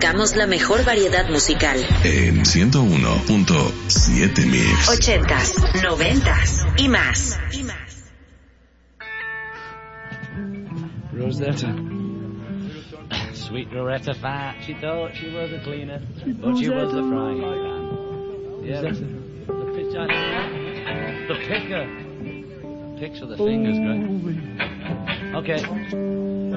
buscamos la mejor variedad musical. En 101.7 Mix. 80s, 90s y más. Rosetta. Sweet Rosetta fat. She thought she was a cleaner, but she was a frying pan. Yeah, the pitcher. The picker. Picture the fingers, great. Okay.